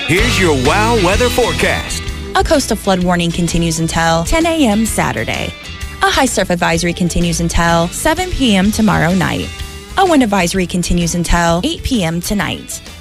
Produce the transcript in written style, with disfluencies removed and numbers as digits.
Here's your WOW weather forecast. A coastal flood warning continues until 10 a.m. Saturday. A high surf advisory continues until 7 p.m. tomorrow night. A wind advisory continues until 8 p.m. tonight.